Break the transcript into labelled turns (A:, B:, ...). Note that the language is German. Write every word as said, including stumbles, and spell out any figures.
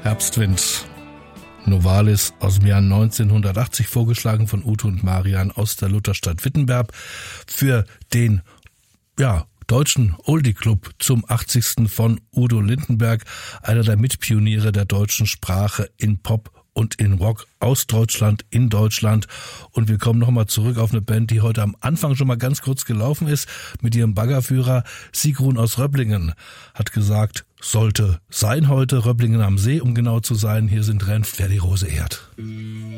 A: Herbstwind. Novalis aus dem Jahr neunzehnhundertachtzig, vorgeschlagen von Ute und Marian aus der Lutherstadt Wittenberg für den, ja, deutschen Oldie-Club zum achtzigsten von Udo Lindenberg, einer der Mitpioniere der deutschen Sprache in Pop und in Rock aus Deutschland, in Deutschland. Und wir kommen nochmal zurück auf eine Band, die heute am Anfang schon mal ganz kurz gelaufen ist, mit ihrem Baggerführer. Sigrun aus Röpplingen hat gesagt, sollte sein heute, Röpplingen am See, um genau zu sein. Hier sind Renft, wer die Rose ehrt.